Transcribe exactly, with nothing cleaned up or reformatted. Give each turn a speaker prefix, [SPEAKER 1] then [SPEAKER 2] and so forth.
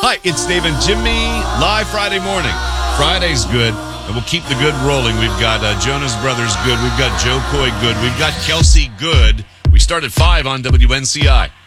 [SPEAKER 1] Hi, it's Dave and Jimmy, live Friday morning. Friday's good, and we'll keep the good rolling. We've got uh, Jonas Brothers good. We've got Joe Coy good. We've got Kelsey good. We start at five on W N C I.